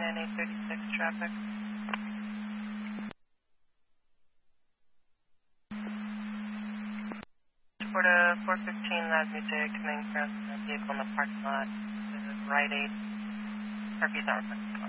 836 traffic. Report a 415 loud music coming from the vehicle in the parking lot. This is Rite Aid. Harvey's Hour.